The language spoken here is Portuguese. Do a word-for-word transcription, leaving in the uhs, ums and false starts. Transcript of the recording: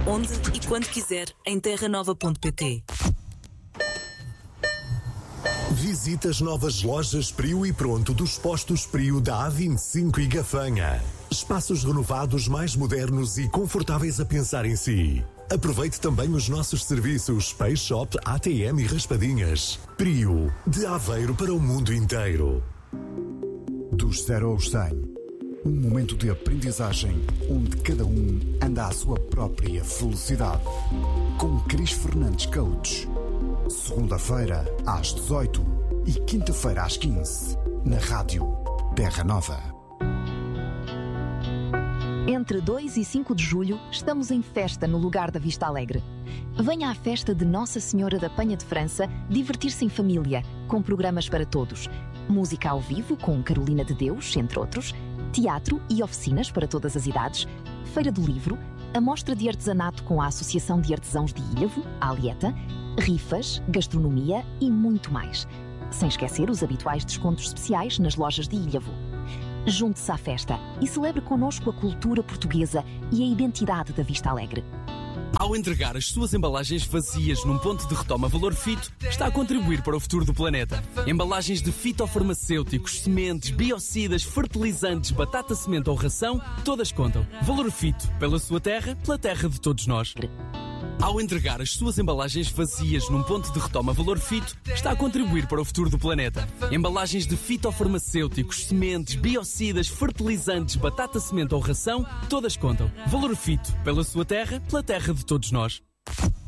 onde e quando quiser em terra nova ponto pt. Visite as novas lojas Prio e Pronto dos postos Prio da A vinte e cinco e Gafanha. Espaços renovados, mais modernos e confortáveis a pensar em si. Aproveite também os nossos serviços Pay Shop, A T M e Raspadinhas. Prio, de Aveiro para o mundo inteiro. Dos zero aos cem. Um momento de aprendizagem onde cada um anda à sua própria velocidade. Com Cris Fernandes Coach. Segunda-feira às dezoito e quinta-feira às quinze. Na Rádio Terra Nova. Entre dois e cinco de julho, estamos em festa no lugar da Vista Alegre. Venha à festa de Nossa Senhora da Penha de França divertir-se em família, com programas para todos. Música ao vivo com Carolina de Deus, entre outros. Teatro e oficinas para todas as idades. Feira do Livro. A mostra de artesanato com a Associação de Artesãos de Ilhavo, a Alieta. Rifas, gastronomia e muito mais. Sem esquecer os habituais descontos especiais nas lojas de Ilhavo. Junte-se à festa e celebre connosco a cultura portuguesa e a identidade da Vista Alegre. Ao entregar as suas embalagens vazias num ponto de retoma Valor Fito, está a contribuir para o futuro do planeta. Embalagens de fitofarmacêuticos, sementes, biocidas, fertilizantes, batata, semente ou ração, todas contam. Valor Fito, pela sua terra, pela terra de todos nós. Ao entregar as suas embalagens vazias num ponto de retoma Valor Fito, está a contribuir para o futuro do planeta. Embalagens de fitofarmacêuticos, sementes, biocidas, fertilizantes, batata, semente ou ração, todas contam. Valor Fito, pela sua terra, pela terra de todos nós.